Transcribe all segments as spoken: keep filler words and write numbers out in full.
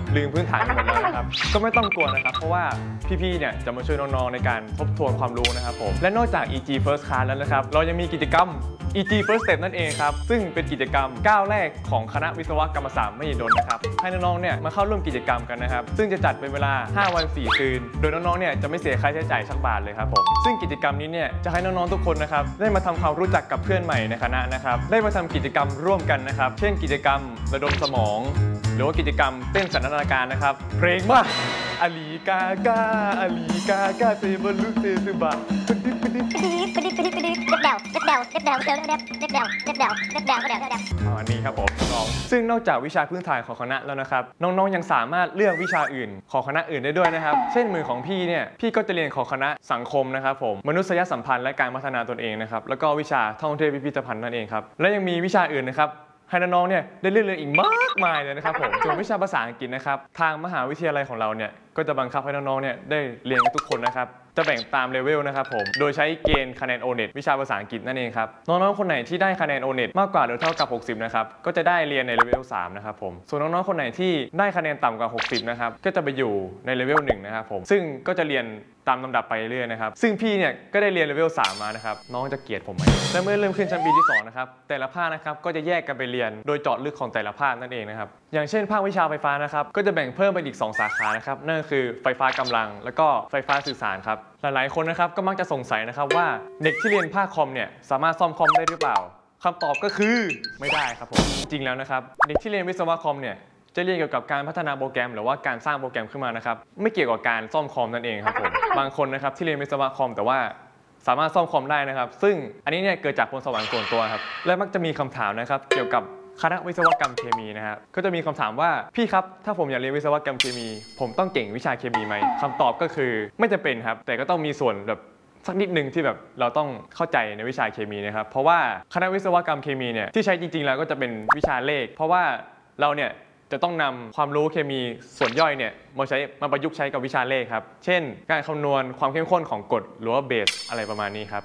ลืมพื้นฐานกันหมดแล้วนะครับก็ไม่ต้องกลัวนะครับเพราะว่าพี่ๆเนี่ยจะมาช่วยน้องๆในการทบทวนความรู้นะครับผมและนอกจาก อี จี First Class แล้วนะครับเรายังมีกิจกรรม อี จี First Step นั่นเองครับซึ่งเป็นกิจกรรมก้าวแรกของคณะวิศวกรรมศาสตร์มหิดลนะครับให้น้องๆเนี่ยมาเข้าร่วมกิจกรรมกันนะครับซึ่งจะจัดเป็นเวลาห้าวันสี่คืนโดยน้องๆเนี่ยจะไม่เสียค่าใช้จ่ายสักบาทเลยครับผมซึ่งกิจกรรมนี้เนี่ยจะให้น้องๆทุกคนนะครับได้มาทำความรู้จักกับเพื่อนใหม่ในคณะนะครับได้มาทำกิจกรรมร่วมกันนะครับเช่นกิจกรรมระดมสมองหรือว่ากิจกรรมเต้นสันทนาการนะครับเพลงว่าอาลีกากาอาลีกากาเซบลุเซซุบะปดิปดิปดิปดิเด็บเดาเด็บเดาเด็บเดาเด็บเดาเด็บเดาเด็บเดาเด็บเดาเด็บเดาเด็บเดาอันนี้ครับผมน้องซึ่งนอกจากวิชาพื้นฐานของคณะแล้วนะครับน้องๆยังสามารถเลือกวิชาอื่นของคณะอื่นได้ด้วยนะครับเช่นมือของพี่เนี่ยพี่ก็จะเรียนของคณะสังคมนะครับผมมนุษยสัมพันธ์และการพัฒนาตนเองนะครับแล้วก็วิชาท่องเที่ยวพิพิธภัณฑ์นั่นเองครับและยังมีวิชาอื่นนะครับให้น้องๆเนี่ยได้เรียนรู้อีกมากมายเลยนะครับผมส่วนวิชาภาษาอังกฤษนะครับทางมหาวิทยาลัยของเราเนี่ยก็จะบังคับให้น้องๆเนี่ยได้เรียนกันทุกคนนะครับจะแบ่งตามเลเวลนะครับผมโดยใช้เกณฑ์คะแนน โอ เน็ต วิชาภาษาอังกฤษนั่นเองครับน้องๆคนไหนที่ได้คะแนน โอ เน็ต มากกว่าหรือเท่ากับหกสิบนะครับก็จะได้เรียนในเลเวลสามนะครับผมส่วนน้องๆคนไหนที่ได้คะแนนต่ำกว่าหกสิบนะครับก็จะไปอยู่ในเลเวลหนึ่งนะครับผมซึ่งก็จะเรียนตามลำดับไปเรื่อยๆนะครับซึ่งพี่เนี่ยก็ได้เรียนเลเวลสามมานะครับน้องจะเกลียดผมไหมและเมื่อเริ่มขึ้นชั้นปีที่สองนะครับแต่ละภาคนะครับก็จะแยกกันไปเรียนโดยเจาะลึกของแต่ละภาคนั่นเองนะครับอย่างเช่นภาควิชาไฟฟ้านะครับก็จะแบ่งเพิ่มเป็นอีกสองสาขานะครับนั่นก็คือไฟฟ้ากำลังแล้วก็ไฟฟ้าสื่อสารครับหลายๆคนนะครับก็มักจะสงสัยนะครับว่าเด็กที่เรียนภาคคอมเนี่ยสามารถซ่อมคอมได้หรือเปล่าคำตอบก็คือไม่ได้ครับผมจริงแล้วนะครับเด็กที่เรียนวิศวะคอมเนี่ยจะเรียนเกี่ยวกับการพัฒนาโปรแกรมหรือว่าการสร้างโปรแกรมขึ้นมานะครับไม่เกี่ยวกับการซ่อมคอมนั่นเองครับผมบางคนนะครับที่เรียนวิศวะคอมแต่ว่าสามารถซ่อมคอมได้นะครับซึ่งอันนี้เนี่ยเกิดจากพรสวรรค์ส่วนตัวครับและมักจะมีคำถามนะครับเกี่ยวกับคณะวิศวกรรมเคมีนะครับก็จะมีคำถามว่าพี่ครับถ้าผมอยากเรียนวิศวกรรมเคมีผมต้องเก่งวิชาเคมีไหมคำตอบก็คือไม่จำเป็นครับแต่ก็ต้องมีส่วนแบบสักนิดนึงที่แบบเราต้องเข้าใจในวิชาเคมีนะครับเพราะว่าคณะวิศวกรรมเคมีเนี่ยที่ใช้จริงๆแล้วก็จะเป็นวิชาเลขเพราะว่าเราเนี่ยจะต้องนำความรู้เคมีส่วนย่อยเนี่ยมาใช้มาประยุกต์ใช้กับวิชาเลขครับเช่นการคำนวณความเข้มข้นของกรดหรือว่าเบสอะไรประมาณนี้ครับ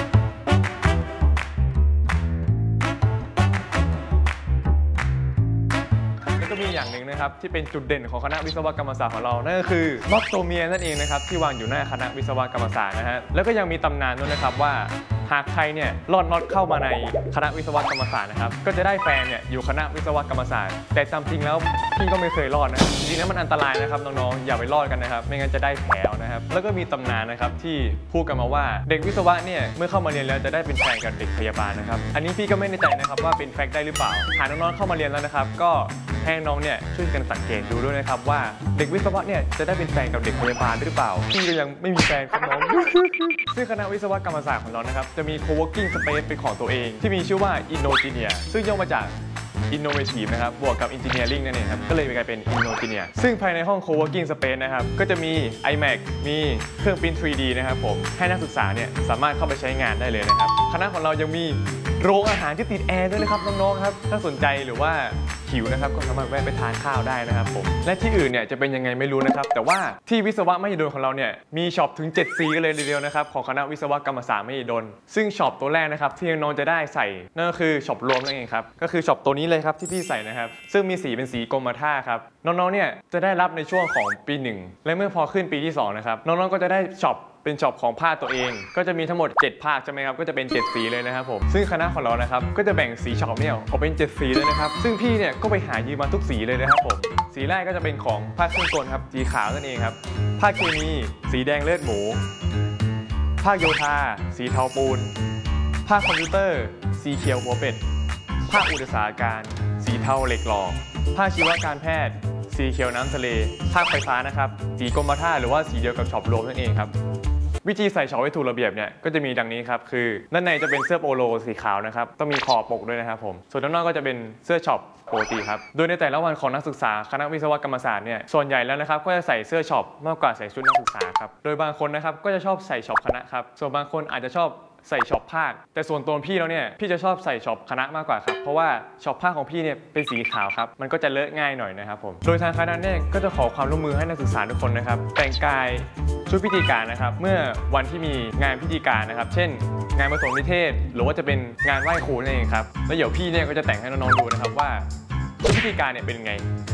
ก็มีอย่างหนึ่งนะครับที่เป็นจุดเด่นของคณะวิศวกรรมศาสตร์ของเรานั่นก็คือน็อตตัวเมียนั่นเองนะครับที่วางอยู่หน้าคณะวิศวกรรมศาสตร์นะฮะแล้วก็ยังมีตำนานด้วยนะครับว่าหากใครเนี่ยลอดน็อตเข้ามาในคณะวิศวกรรมศาสตร์นะครับก็จะได้แฟนเนี่ยอยู่คณะวิศวกรรมศาสตร์แต่ตามจริงแล้วพี่ก็ไม่เคยรอดนะจริงๆแล้วมันอันตรายนะครับน้องๆอย่าไปรอดกันนะครับไม่งั้นจะได้แผลนะครับแล้วก็มีตำนานนะครับที่พูดกันมาว่าเด็กวิศวะเนี่ยเมื่อเข้ามาเรียนแล้วจะได้เป็นแฟนกับเด็กพยาบาลนะครับอันนี้พี่ก็ไม่แน่ใจนะครับว่าเป็นแฟกต์ได้หรือเปล่าหากน้องๆเข้ามาเรียนแล้วนะครับก็ให้น้องเนี่ยช่วยกันสังเกตดูด้วยนะครับว่าเด็กวิศวะเนี่ยจะได้เป็นแฟนกับเด็กพยาบาลหรือเปล่าพี่ก็ยังไม่มีแฟนครับน้อง ซึ่งคณะวิศวกรรมศาสตร์ของเรานะครับจะมี co-working space เป็นของตัวเองที่มีชื่อว่า Innoginia ซึ่งย่อมาจาก Innovative นะครับบวกกับ Engineering นั่นเองครับก็เลยกลายเป็น Innoginia ซึ่งภายในห้อง co-working space นะครับก็จะมี iMac มีเครื่องพิมพ์ ทรี ดี นะครับผมให้นักศึกษาเนี่ยสามารถเข้าไปใช้งานได้เลยนะครับคณะของเรายังมีโรงอาหารที่ติดแอร์ด้วยนะครับน้องๆครับถ้าสนใจหรือว่าหิวนะครับก็สามารถแวะไปทานข้าวได้นะครับผมและที่อื่นเนี่ยจะเป็นยังไงไม่รู้นะครับแต่ว่าที่วิศวะมหิดลของเราเนี่ยมีช็อปถึงเจ็ด ซี กันเลยทีเดียวนะครับของคณะวิศวกรรมศาสตร์มหิดลซึ่งช็อปตัวแรกนะครับที่น้องๆจะได้ใส่นั่นก็คือช็อปรวมนั่นเองครับก็คือช็อปตัวนี้เลยครับที่พี่ใส่นะครับซึ่งมีสีเป็นสีกรมท่าครับน้องๆเนี่ยจะได้รับในช่วงของปีหนึ่งและเมื่อพอขึ้นปีที่สองนะครับน้องๆก็จะได้ช็อปเป็นช็อปของภาคตัวเองก็จะมีทั้งหมดเจ็ดภาคใช่ไหมครับก็จะเป็นเจ็ดสีเลยนะครับผมซึ่งคณะของเรานะครับก็จะแบ่งสีช็อปเนี่ยออกเป็นเจ็ดสีเลยนะครับซึ่งพี่เนี่ยก็ไปหายืมมาทุกสีเลยนะครับผมสีแรกก็จะเป็นของภาคเครื่องกลครับสีขาวนั่นเองครับภาคเคมีสีแดงเลือดหมูภาคโยธาสีเทาปูนภาคคอมพิวเตอร์สีเขียวหัวเป็ดภาคอุตสาหการสีเทาเหล็กหล่อภาคชีวการแพทย์สีเขียวน้ำทะเลภาคไฟฟ้านะครับสีกรมท่าหรือว่าสีเดียวกับช็อปรวมนั่นเองครับวิธีใส่ช็อปให้ถูกระเบียบเนี่ยก็จะมีดังนี้ครับคือด้านในจะเป็นเสื้อโปโลสีขาวนะครับต้องมีคอปกด้วยนะครับผมส่วนด้านนอกก็จะเป็นเสื้อช็อปปกติครับโดยในแต่ละวันของนักศึกษาคณะวิศวกรรมศาสตร์เนี่ยส่วนใหญ่แล้วนะครับก็จะใส่เสื้อช็อปมากกว่าใส่ชุดนักศึกษาครับโดยบางคนนะครับก็จะชอบใส่ช็อปคณะครับส่วนบางคนอาจจะชอบใส่ช็อปภาคแต่ส่วนตัวพี่แล้วเนี่ยพี่จะชอบใส่ช็อปคณะมากกว่าครับเพราะว่าช็อปภาคของพี่เนี่ยเป็นสีขาวครับมันก็จะเลอะง่ายหน่อยนะครับผมโดยทางคณะเนี่ยก็จะขอความร่วมมือให้นักศึกษาทุกคนนะครับแต่งกายชุดพิธีการนะครับเมื่อวันที่มีงานพิธีการนะครับเช่นงานผสมนิเทศหรือว่าจะเป็นงานไหว้ครูนั่นเองครับแล้วเดี๋ยวพี่เนี่ยก็จะแต่งให้น้องๆดูนะครับว่าชุดพิธีการเนี่ยเป็นยังไง